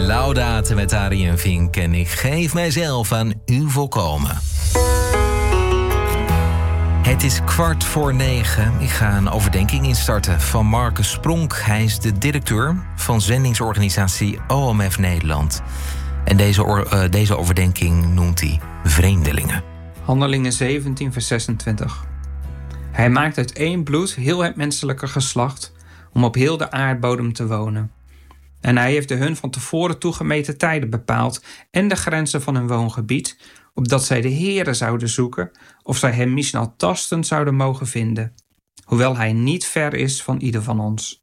Laudate met Arie en Vink en ik geef mijzelf aan u volkomen. Het is 8:45. Ik ga een overdenking instarten van Marcus Spronk. Hij is de directeur van zendingsorganisatie OMF Nederland. En deze overdenking noemt hij Vreemdelingen. Handelingen 17 vers 26. Hij maakt uit één bloed heel het menselijke geslacht om op heel de aardbodem te wonen. En hij heeft de hun van tevoren toegemeten tijden bepaald en de grenzen van hun woongebied, opdat zij de Heere zouden zoeken of zij hem misschien al tastend zouden mogen vinden, hoewel hij niet ver is van ieder van ons.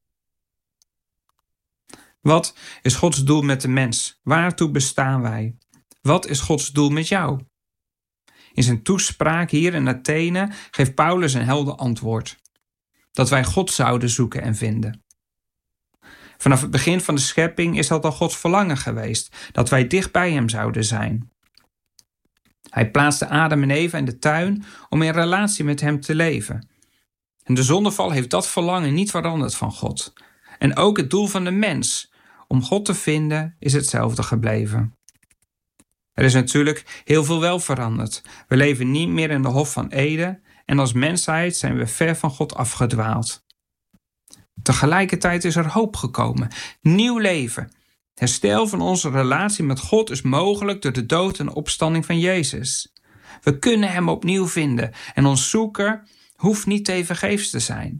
Wat is Gods doel met de mens? Waartoe bestaan wij? Wat is Gods doel met jou? In zijn toespraak hier in Athene geeft Paulus een helder antwoord. Dat wij God zouden zoeken en vinden. Vanaf het begin van de schepping is dat al Gods verlangen geweest, dat wij dicht bij hem zouden zijn. Hij plaatste Adam en Eva in de tuin om in relatie met hem te leven. En de zondeval heeft dat verlangen niet veranderd van God. En ook het doel van de mens, om God te vinden, is hetzelfde gebleven. Er is natuurlijk heel veel wel veranderd. We leven niet meer in de Hof van Eden en als mensheid zijn we ver van God afgedwaald. Tegelijkertijd is er hoop gekomen, nieuw leven. Herstel van onze relatie met God is mogelijk door de dood en opstanding van Jezus. We kunnen hem opnieuw vinden en ons zoeken hoeft niet tevergeefs te zijn.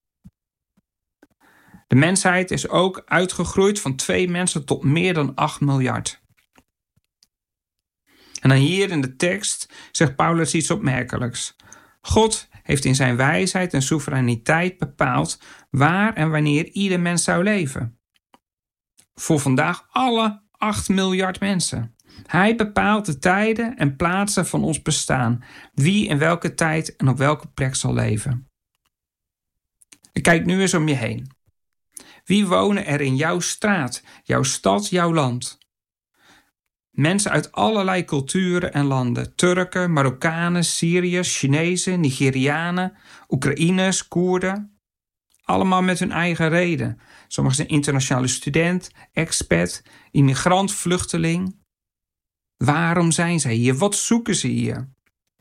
De mensheid is ook uitgegroeid van 2 mensen tot meer dan 8 miljard. En dan hier in de tekst zegt Paulus iets opmerkelijks. God heeft in zijn wijsheid en soevereiniteit bepaald waar en wanneer ieder mens zou leven. Voor vandaag alle 8 miljard mensen. Hij bepaalt de tijden en plaatsen van ons bestaan. Wie in welke tijd en op welke plek zal leven. Kijk nu eens om je heen. Wie wonen er in jouw straat, jouw stad, jouw land? Mensen uit allerlei culturen en landen. Turken, Marokkanen, Syriërs, Chinezen, Nigerianen, Oekraïners, Koerden. Allemaal met hun eigen reden. Sommigen zijn internationale student, expat, immigrant, vluchteling. Waarom zijn zij hier? Wat zoeken ze hier?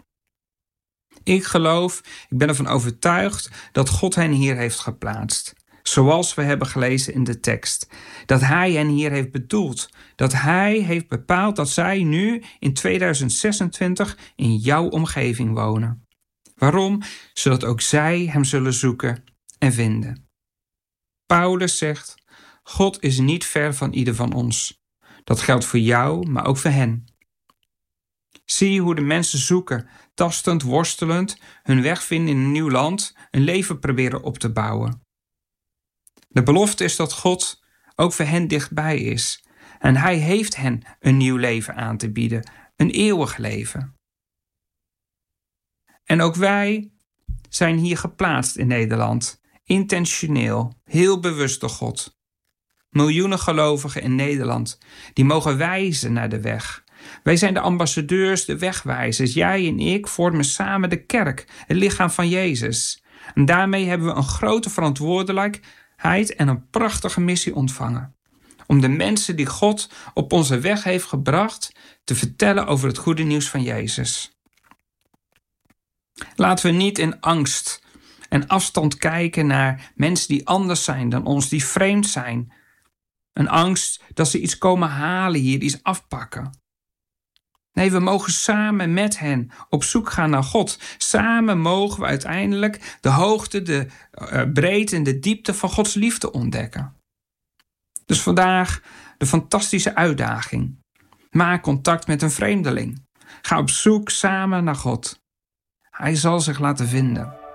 Ik ben ervan overtuigd dat God hen hier heeft geplaatst. Zoals we hebben gelezen in de tekst. Dat hij hen hier heeft bedoeld. Dat hij heeft bepaald dat zij nu in 2026 in jouw omgeving wonen. Waarom? Zodat ook zij hem zullen zoeken en vinden. Paulus zegt, God is niet ver van ieder van ons. Dat geldt voor jou, maar ook voor hen. Zie hoe de mensen zoeken, tastend, worstelend, hun weg vinden in een nieuw land, een leven proberen op te bouwen. De belofte is dat God ook voor hen dichtbij is. En hij heeft hen een nieuw leven aan te bieden, een eeuwig leven. En ook wij zijn hier geplaatst in Nederland, intentioneel, heel bewust door God. Miljoenen gelovigen in Nederland, die mogen wijzen naar de weg. Wij zijn de ambassadeurs, de wegwijzers. Jij en ik vormen samen de kerk, het lichaam van Jezus. En daarmee hebben we een grote verantwoordelijkheid en een prachtige missie ontvangen. Om de mensen die God op onze weg heeft gebracht te vertellen over het goede nieuws van Jezus. Laten we niet in angst en afstand kijken naar mensen die anders zijn dan ons, die vreemd zijn. Een angst dat ze iets komen halen hier, iets afpakken. Nee, we mogen samen met hen op zoek gaan naar God. Samen mogen we uiteindelijk de hoogte, de breedte en de diepte van Gods liefde ontdekken. Dus vandaag de fantastische uitdaging. Maak contact met een vreemdeling. Ga op zoek samen naar God. Hij zal zich laten vinden.